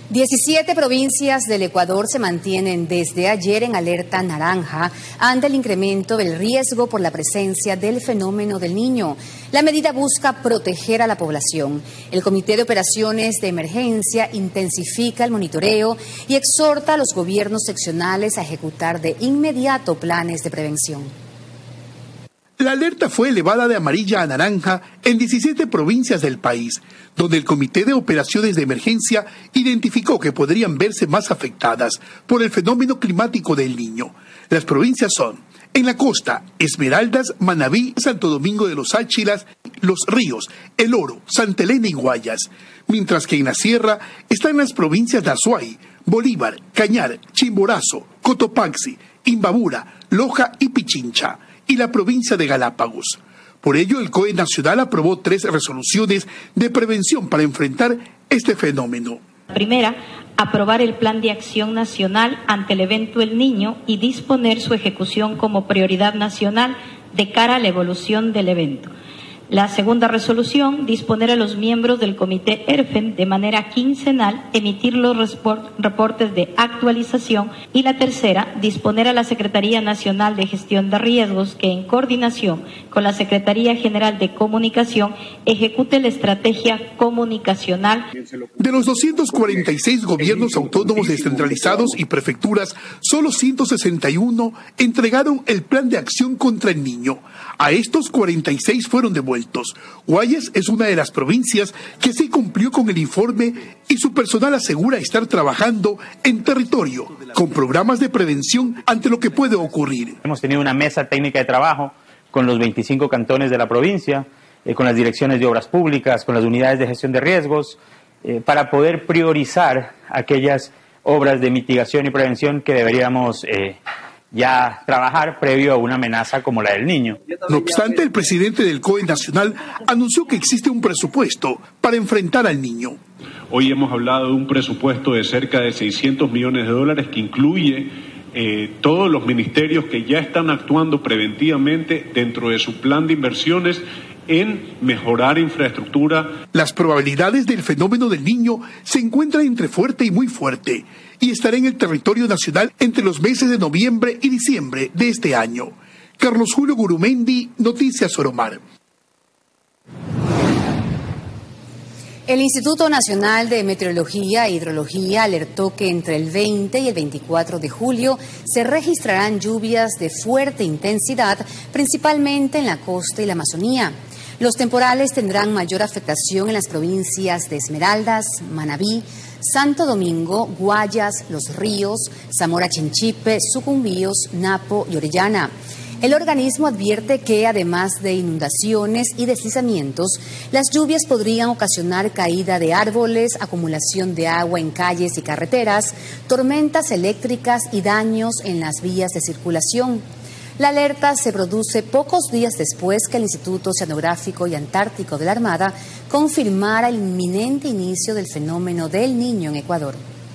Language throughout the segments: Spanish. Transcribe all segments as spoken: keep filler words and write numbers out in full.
diecisiete provincias del Ecuador se mantienen desde ayer en alerta naranja ante el incremento del riesgo por la presencia del fenómeno del Niño. La medida busca proteger a la población. El Comité de Operaciones de Emergencia intensifica el monitoreo y exhorta a los gobiernos seccionales a ejecutar de inmediato planes de prevención. La alerta fue elevada de amarilla a naranja en diecisiete provincias del país, donde el Comité de Operaciones de Emergencia identificó que podrían verse más afectadas por el fenómeno climático del Niño. Las provincias son, en la costa, Esmeraldas, Manabí, Santo Domingo de los Áchilas, Los Ríos, El Oro, Santa Elena y Guayas, mientras que en la sierra están las provincias de Azuay, Bolívar, Cañar, Chimborazo, Cotopaxi, Imbabura, Loja y Pichincha, y la provincia de Galápagos. Por ello, el C O E Nacional aprobó tres resoluciones de prevención para enfrentar este fenómeno. Primera, aprobar el Plan de Acción Nacional ante el evento El Niño y disponer su ejecución como prioridad nacional de cara a la evolución del evento. La segunda resolución, disponer a los miembros del Comité ERFEN de manera quincenal, emitir los reportes de actualización. Y la tercera, disponer a la Secretaría Nacional de Gestión de Riesgos que en coordinación con la Secretaría General de Comunicación ejecute la estrategia comunicacional. De los doscientos cuarenta y seis gobiernos autónomos descentralizados y prefecturas, solo ciento sesenta y uno entregaron el Plan de Acción contra el Niño. A estos cuarenta y seis fueron devueltos. Guayas es una de las provincias que sí cumplió con el informe y su personal asegura estar trabajando en territorio con programas de prevención ante lo que puede ocurrir. Hemos tenido una mesa técnica de trabajo con los veinticinco cantones de la provincia, eh, con las direcciones de obras públicas, con las unidades de gestión de riesgos, eh, para poder priorizar aquellas obras de mitigación y prevención que deberíamos eh, ya trabajar previo a una amenaza como la del Niño. No obstante, el presidente del C O E Nacional anunció que existe un presupuesto para enfrentar al Niño. Hoy hemos hablado de un presupuesto de cerca de seiscientos millones de dólares que incluye eh, todos los ministerios que ya están actuando preventivamente dentro de su plan de inversiones en mejorar infraestructura. Las probabilidades del fenómeno del Niño se encuentran entre fuerte y muy fuerte y estará en el territorio nacional entre los meses de noviembre y diciembre de este año. Carlos Julio Gurumendi, Noticias Oromar. El Instituto Nacional de Meteorología e Hidrología alertó que entre el veinte y el veinticuatro de julio se registrarán lluvias de fuerte intensidad, principalmente en la costa y la Amazonía. Los temporales tendrán mayor afectación en las provincias de Esmeraldas, Manabí, Santo Domingo, Guayas, Los Ríos, Zamora Chinchipe, Sucumbíos, Napo y Orellana. El organismo advierte que, además de inundaciones y deslizamientos, las lluvias podrían ocasionar caída de árboles, acumulación de agua en calles y carreteras, tormentas eléctricas y daños en las vías de circulación. La alerta se produce pocos días después que el Instituto Oceanográfico y Antártico de la Armada confirmara el inminente inicio del fenómeno del Niño en Ecuador.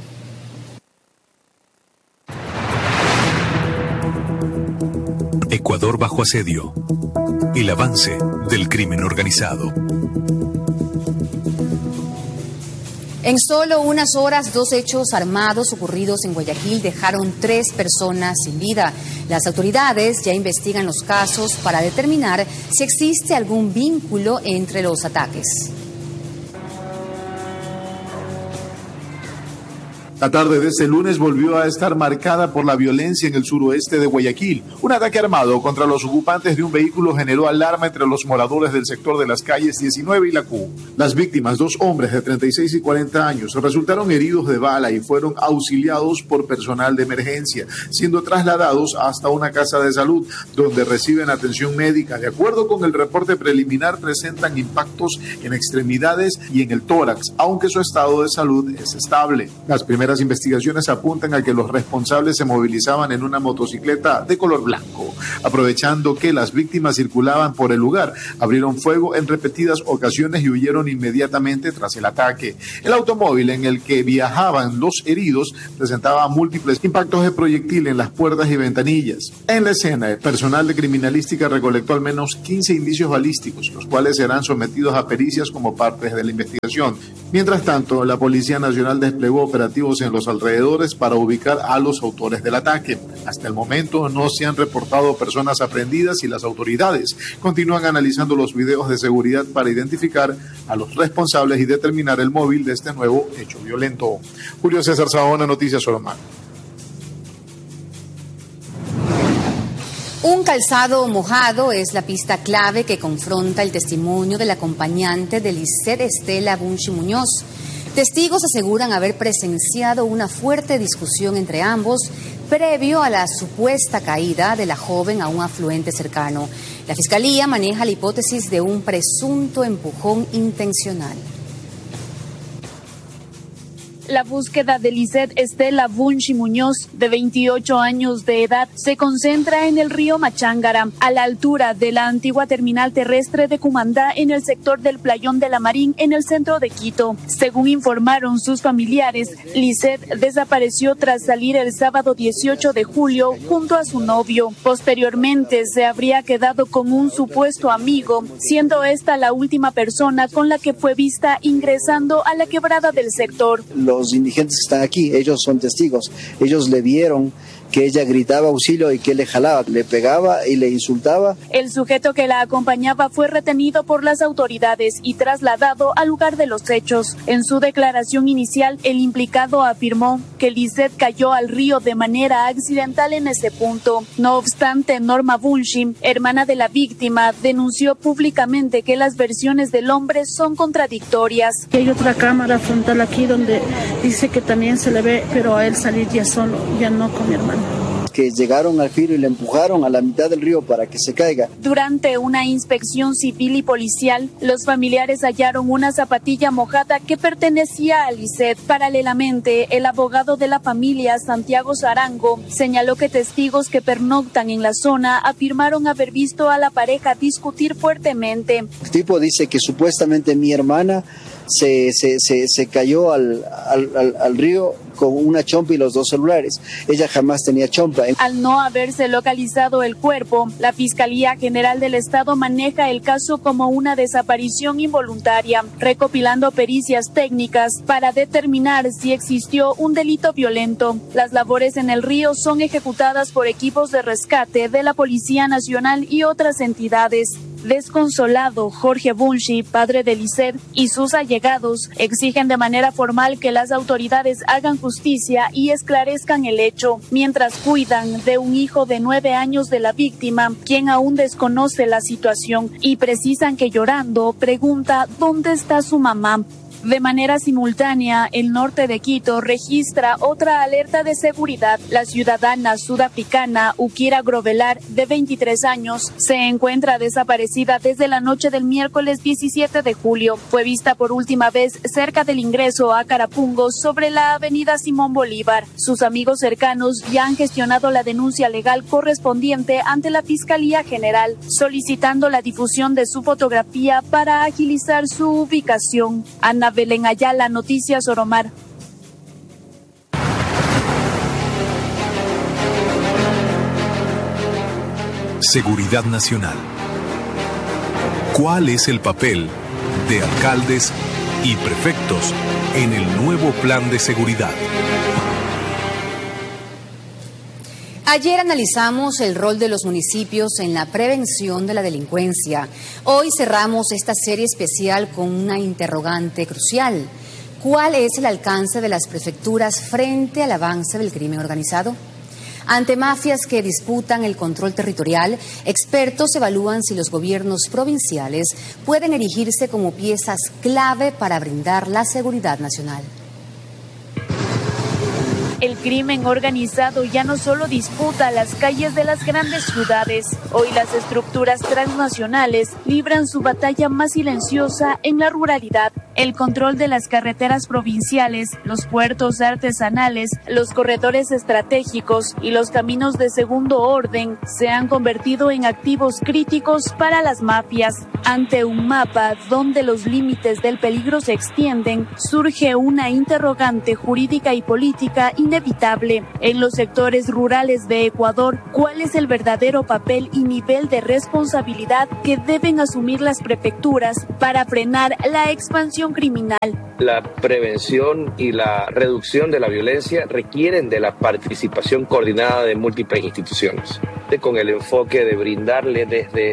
Ecuador bajo asedio. El avance del crimen organizado. En solo unas horas, dos hechos armados ocurridos en Guayaquil dejaron tres personas sin vida. Las autoridades ya investigan los casos para determinar si existe algún vínculo entre los ataques. La tarde de este lunes volvió a estar marcada por la violencia en el suroeste de Guayaquil. Un ataque armado contra los ocupantes de un vehículo generó alarma entre los moradores del sector de las calles diecinueve y la Q. Las víctimas, dos hombres de treinta y seis y cuarenta años, resultaron heridos de bala y fueron auxiliados por personal de emergencia, siendo trasladados hasta una casa de salud donde reciben atención médica. De acuerdo con el reporte preliminar, presentan impactos en extremidades y en el tórax, aunque su estado de salud es estable. Las primeras primeras investigaciones apuntan a que los responsables se movilizaban en una motocicleta de color blanco. Aprovechando que las víctimas circulaban por el lugar, abrieron fuego en repetidas ocasiones y huyeron inmediatamente tras el ataque. El automóvil en el que viajaban los heridos presentaba múltiples impactos de proyectil en las puertas y ventanillas. En la escena, el personal de criminalística recolectó al menos quince indicios balísticos, los cuales serán sometidos a pericias como parte de la investigación. Mientras tanto, la Policía Nacional desplegó operativos en los alrededores para ubicar a los autores del ataque. Hasta el momento no se han reportado personas aprehendidas y las autoridades continúan analizando los videos de seguridad para identificar a los responsables y determinar el móvil de este nuevo hecho violento. Julio César Saona, Noticias Oromar. Un calzado mojado es la pista clave que confronta el testimonio del acompañante de Lisette Estela Bunchi Muñoz. Testigos aseguran haber presenciado una fuerte discusión entre ambos previo a la supuesta caída de la joven a un afluente cercano. La Fiscalía maneja la hipótesis de un presunto empujón intencional. La búsqueda de Lisette Estela Bunchi Muñoz, de veintiocho años de edad, se concentra en el río Machángara, a la altura de la antigua terminal terrestre de Cumandá, en el sector del Playón de la Marín, en el centro de Quito. Según informaron sus familiares, Lisette desapareció tras salir el sábado dieciocho de julio junto a su novio. Posteriormente se habría quedado con un supuesto amigo, siendo esta la última persona con la que fue vista ingresando a la quebrada del sector. Los indigentes que están aquí, ellos son testigos, ellos le vieron que ella gritaba auxilio y que le jalaba, le pegaba y le insultaba. El sujeto que la acompañaba fue retenido por las autoridades y trasladado al lugar de los hechos. En su declaración inicial, el implicado afirmó que Lisette cayó al río de manera accidental en ese punto. No obstante, Norma Bunchi, hermana de la víctima, denunció públicamente que las versiones del hombre son contradictorias. Hay otra cámara frontal aquí donde dice que también se le ve, pero a él salir ya solo, ya no con mi hermano. Que llegaron al filo y le empujaron a la mitad del río para que se caiga. Durante una inspección civil y policial, los familiares hallaron una zapatilla mojada que pertenecía a Lisette. Paralelamente, el abogado de la familia, Santiago Zarango, señaló que testigos que pernoctan en la zona afirmaron haber visto a la pareja discutir fuertemente. El tipo dice que supuestamente mi hermana se, se, se, se cayó al, al, al, al río con una chompa y los dos celulares. Ella jamás tenía chompa. Al no haberse localizado el cuerpo, la Fiscalía General del Estado maneja el caso como una desaparición involuntaria, recopilando pericias técnicas para determinar si existió un delito violento. Las labores en el río son ejecutadas por equipos de rescate de la Policía Nacional y otras entidades. Desconsolado, Jorge Bunchi, padre de Lisette, y sus allegados exigen de manera formal que las autoridades hagan justicia y esclarezcan el hecho, mientras cuidan de un hijo de nueve años de la víctima, quien aún desconoce la situación, y precisan que llorando pregunta ¿dónde está su mamá? De manera simultánea, el norte de Quito registra otra alerta de seguridad. La ciudadana sudafricana Ukira Grovelar, de veintitrés años, se encuentra desaparecida desde la noche del miércoles diecisiete de julio. Fue vista por última vez cerca del ingreso a Carapungo, sobre la avenida Simón Bolívar. Sus amigos cercanos ya han gestionado la denuncia legal correspondiente ante la Fiscalía General, solicitando la difusión de su fotografía para agilizar su ubicación. Ana Belén Ayala, Noticias Oromar. Seguridad Nacional. ¿Cuál es el papel de alcaldes y prefectos en el nuevo plan de seguridad? Ayer analizamos el rol de los municipios en la prevención de la delincuencia. Hoy cerramos esta serie especial con una interrogante crucial. ¿Cuál es el alcance de las prefecturas frente al avance del crimen organizado? Ante mafias que disputan el control territorial, expertos evalúan si los gobiernos provinciales pueden erigirse como piezas clave para brindar la seguridad nacional. El crimen organizado ya no solo disputa las calles de las grandes ciudades. Hoy las estructuras transnacionales libran su batalla más silenciosa en la ruralidad, el control de las carreteras provinciales, los puertos artesanales, los corredores estratégicos y los caminos de segundo orden se han convertido en activos críticos para las mafias. Ante un mapa donde los límites del peligro se extienden, surge una interrogante jurídica y política inevitable. En los sectores rurales de Ecuador, ¿cuál es el verdadero papel y nivel de responsabilidad que deben asumir las prefecturas para frenar la expansión criminal? La prevención y la reducción de la violencia requieren de la participación coordinada de múltiples instituciones, con el enfoque de brindarle desde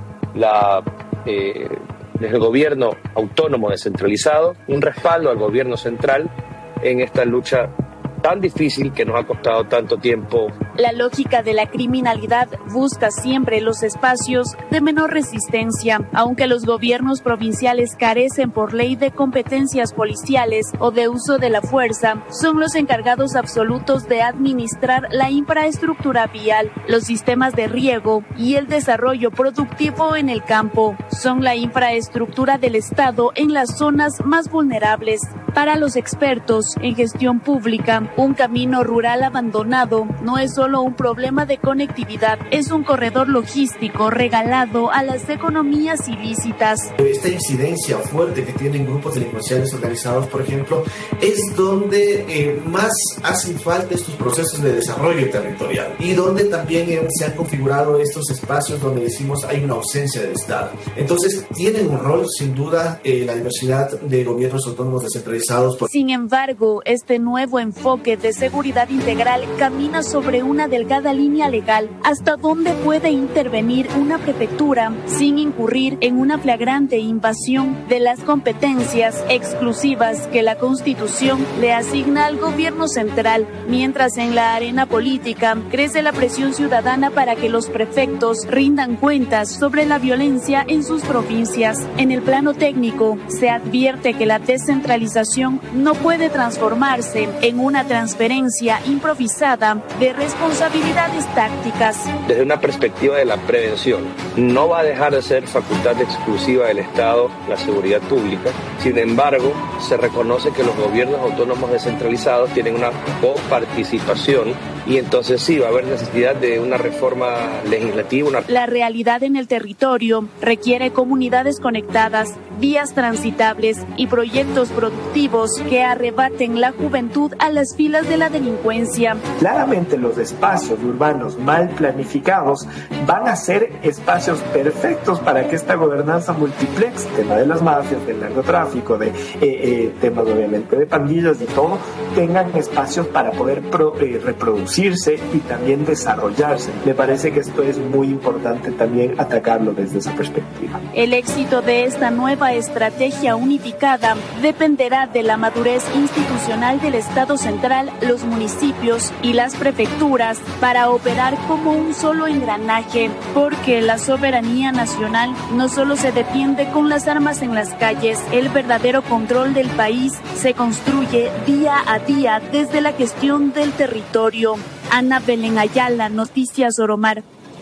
la eh, desde el gobierno autónomo descentralizado un respaldo al gobierno central en esta lucha tan difícil que nos ha costado tanto tiempo. La lógica de la criminalidad busca siempre los espacios de menor resistencia, aunque los gobiernos provinciales carecen por ley de competencias policiales o de uso de la fuerza, son los encargados absolutos de administrar la infraestructura vial, los sistemas de riego y el desarrollo productivo en el campo. Son la infraestructura del Estado en las zonas más vulnerables. Para los expertos en gestión pública, un camino rural abandonado no es solo un problema de conectividad, es un corredor logístico regalado a las economías ilícitas. Esta incidencia fuerte que tienen grupos delincuenciales organizados, por ejemplo, es donde eh, más hacen falta estos procesos de desarrollo territorial y donde también eh, se han configurado estos espacios donde decimos hay una ausencia del Estado. Entonces, tienen un rol, sin duda, eh, la diversidad de gobiernos autónomos descentralizados. Por... Sin embargo, este nuevo enfoque de seguridad integral camina sobre una delgada línea legal. ¿Hasta dónde puede intervenir una prefectura sin incurrir en una flagrante invasión de las competencias exclusivas que la Constitución le asigna al gobierno central? Mientras en la arena política crece la presión ciudadana para que los prefectos rindan cuentas sobre la violencia en sus provincias. En el plano técnico, se advierte que la descentralización no puede transformarse en una transferencia improvisada de responsabilidades tácticas. Desde una perspectiva de la prevención, no va a dejar de ser facultad exclusiva del Estado la seguridad pública. Sin embargo, se reconoce que los gobiernos autónomos descentralizados tienen una coparticipación y entonces sí va a haber necesidad de una reforma legislativa. Una... La realidad en el territorio requiere comunidades conectadas, vías transitables y proyectos productivos que arrebaten la juventud a las filas de la delincuencia. Claramente los espacios urbanos mal planificados van a ser espacios perfectos para que esta gobernanza multiplex, tema de las mafias, del narcotráfico, de eh, eh, temas obviamente de pandillas y todo, tengan espacios para poder pro, eh, reproducirse y también desarrollarse. Me parece que esto es muy importante también atacarlo desde esa perspectiva. El éxito de esta nueva estrategia unificada dependerá de la madurez institucional del Estado central, los municipios y las prefecturas para operar como un solo engranaje, porque la soberanía nacional no solo se defiende con las armas en las calles, el verdadero control del país se construye día a día desde la gestión del territorio. Ana Belén Ayala, Noticias Oromar.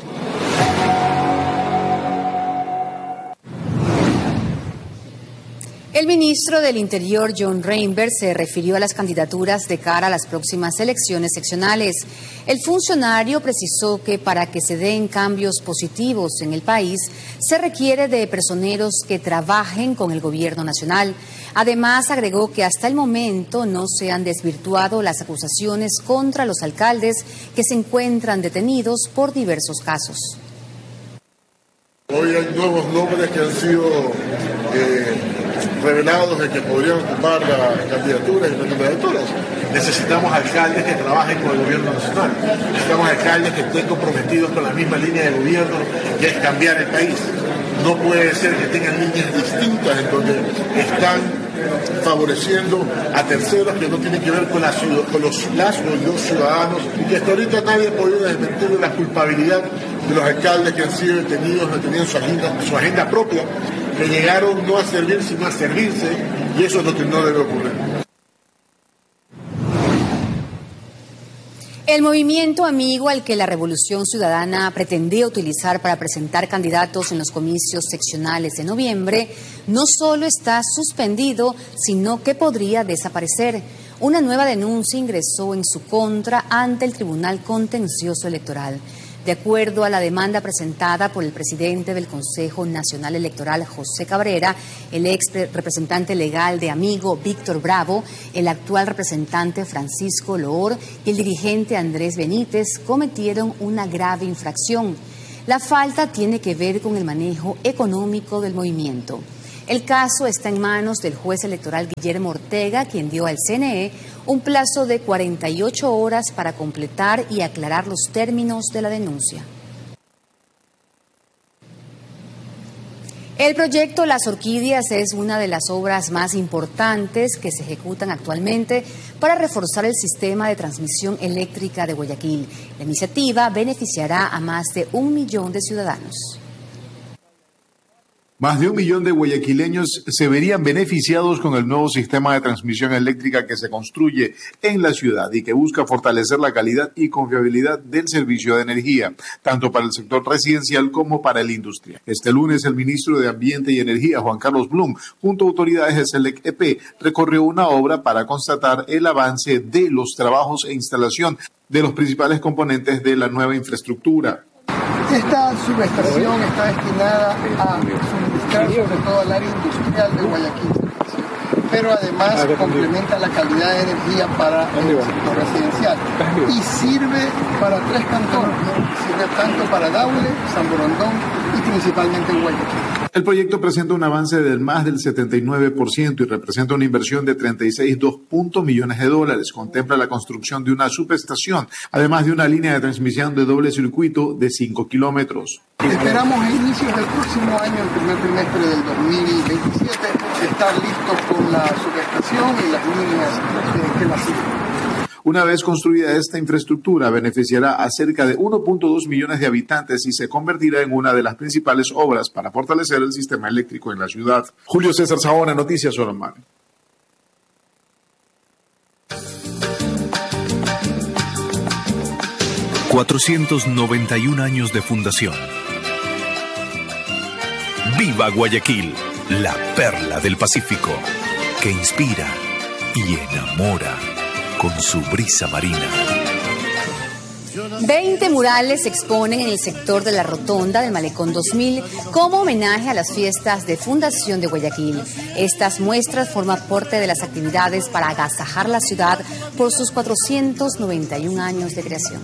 El ministro del Interior, John Reinberg, se refirió a las candidaturas de cara a las próximas elecciones seccionales. El funcionario precisó que para que se den cambios positivos en el país, se requiere de personeros que trabajen con el gobierno nacional. Además, agregó que hasta el momento no se han desvirtuado las acusaciones contra los alcaldes que se encuentran detenidos por diversos casos. Hoy hay nuevos nombres que han sido eh, revelados de que podrían ocupar las candidaturas y las candidaturas. Necesitamos alcaldes que trabajen con el gobierno nacional. Necesitamos alcaldes que estén comprometidos con la misma línea de gobierno, que es cambiar el país. No puede ser que tengan líneas distintas en donde están favoreciendo a terceros que no tienen que ver con, la, con los, las o los ciudadanos, y que hasta ahorita nadie ha podido desmentir la culpabilidad de los alcaldes que han sido detenidos, que tenían su agenda, su agenda propia, que llegaron no a servir sino a servirse, y eso es lo que no debe ocurrir. El movimiento amigo al que la Revolución Ciudadana pretendía utilizar para presentar candidatos en los comicios seccionales de noviembre no solo está suspendido, sino que podría desaparecer. Una nueva denuncia ingresó en su contra ante el Tribunal Contencioso Electoral. De acuerdo a la demanda presentada por el presidente del Consejo Nacional Electoral, José Cabrera, el ex representante legal de Amigo, Víctor Bravo, el actual representante Francisco Loor y el dirigente Andrés Benítez cometieron una grave infracción. La falta tiene que ver con el manejo económico del movimiento. El caso está en manos del juez electoral Guillermo Ortega, quien dio al C N E un plazo de cuarenta y ocho horas para completar y aclarar los términos de la denuncia. El proyecto Las Orquídeas es una de las obras más importantes que se ejecutan actualmente para reforzar el sistema de transmisión eléctrica de Guayaquil. La iniciativa beneficiará a más de un millón de ciudadanos. Más de un millón de guayaquileños se verían beneficiados con el nuevo sistema de transmisión eléctrica que se construye en la ciudad y que busca fortalecer la calidad y confiabilidad del servicio de energía, tanto para el sector residencial como para el industrial. Este lunes, el ministro de Ambiente y Energía, Juan Carlos Blum, junto a autoridades de SELEC E P, recorrió una obra para constatar el avance de los trabajos e instalación de los principales componentes de la nueva infraestructura. Esta subestación está destinada a suministrar sobre todo al área industrial de Guayaquil, pero además complementa la calidad de energía para el sector residencial y sirve para tres cantones, sirve tanto para Daule, San Borondón y principalmente Guayaquil. El proyecto presenta un avance del más del setenta y nueve por ciento y representa una inversión de treinta y seis punto dos millones de dólares. Contempla la construcción de una subestación, además de una línea de transmisión de doble circuito de cinco kilómetros. Esperamos a inicios del próximo año, el primer trimestre del dos mil veintisiete, estar listos con la subestación y las líneas que la siguen. Una vez construida esta infraestructura, beneficiará a cerca de uno punto dos millones de habitantes y se convertirá en una de las principales obras para fortalecer el sistema eléctrico en la ciudad. Julio César Saona, Noticias Solomar. cuatrocientos noventa y un años de fundación. ¡Viva Guayaquil! La perla del Pacífico, que inspira y enamora con su brisa marina. veinte murales se exponen en el sector de la Rotonda del Malecón dos mil como homenaje a las fiestas de fundación de Guayaquil. Estas muestras forman parte de las actividades para agasajar la ciudad por sus cuatrocientos noventa y un años de creación.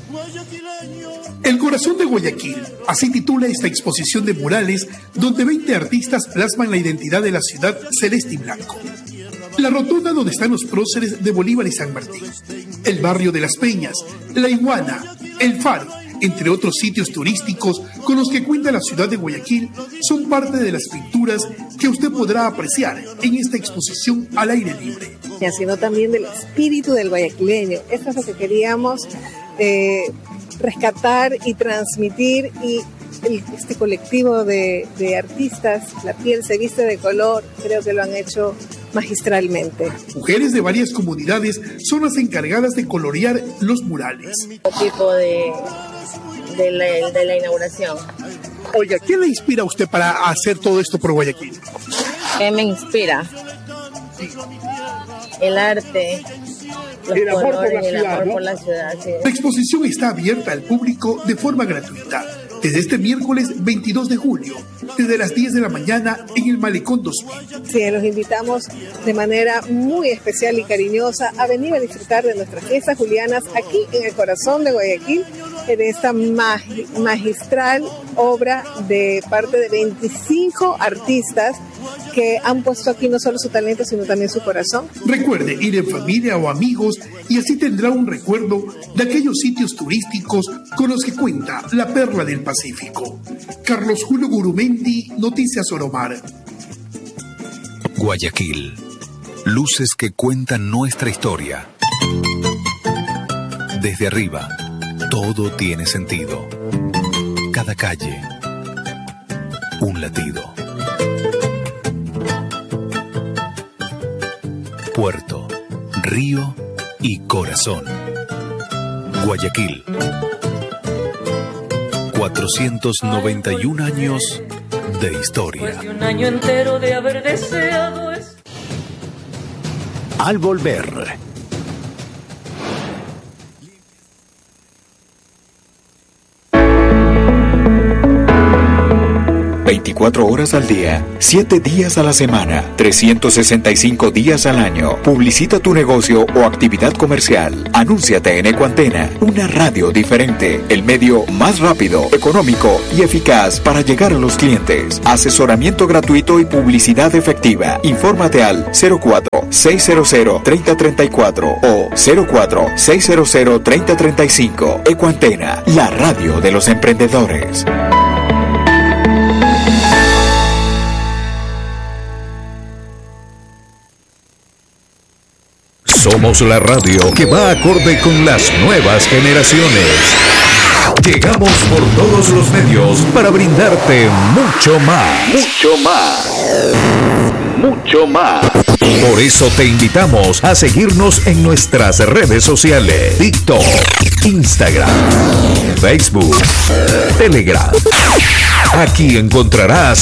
El corazón de Guayaquil, así titula esta exposición de murales donde veinte artistas plasman la identidad de la ciudad celeste y blanco. La rotonda donde están los próceres de Bolívar y San Martín, el barrio de Las Peñas, La Iguana, El Faro, entre otros sitios turísticos con los que cuenta la ciudad de Guayaquil, son parte de las pinturas que usted podrá apreciar en esta exposición al aire libre. Sino también del espíritu del guayaquileño. Esto es lo que queríamos eh, rescatar y transmitir, y el, este colectivo de, de artistas, La Piel se viste de color, creo que lo han hecho magistralmente. Mujeres de varias comunidades son las encargadas de colorear los murales. Tipo de, de, la, de la inauguración. Oiga, ¿qué le inspira a usted para hacer todo esto por Guayaquil? ¿Qué me inspira? Sí. El arte, los el amor colores, por la el ciudad, amor ¿no? por la ciudad. Sí. La exposición está abierta al público de forma gratuita desde este miércoles veintidós de julio, desde las diez de la mañana en el Malecón dos mil. Sí, los invitamos de manera muy especial y cariñosa a venir a disfrutar de nuestras fiestas julianas aquí en el corazón de Guayaquil, en esta mag- magistral obra de parte de veinticinco artistas que han puesto aquí no solo su talento, sino también su corazón. Recuerde ir en familia o amigos y así tendrá un recuerdo de aquellos sitios turísticos con los que cuenta la perla del Pacífico. Carlos Julio Gurumendi, Noticias Oromar. Guayaquil. Luces que cuentan nuestra historia. Desde arriba, todo tiene sentido. Cada calle, un latido. Puerto, río y corazón. Guayaquil. cuatrocientos noventa y un años de historia. Un año entero de haber deseado es... Al volver, veinticuatro horas al día, siete días a la semana, trescientos sesenta y cinco días al año. Publicita tu negocio o actividad comercial. Anúnciate en Ecuantena, una radio diferente, el medio más rápido, económico y eficaz para llegar a los clientes. Asesoramiento gratuito y publicidad efectiva. Infórmate al cero cuatro seis cero cero tres cero tres cuatro o cero cuatro seis cero cero tres cero tres cinco. Ecuantena, la radio de los emprendedores. somos la radio que va acorde con las nuevas generaciones. Llegamos por todos los medios para brindarte mucho más. Mucho más. Mucho más. Por eso te invitamos a seguirnos en nuestras redes sociales: TikTok, Instagram, Facebook, Telegram. Aquí encontrarás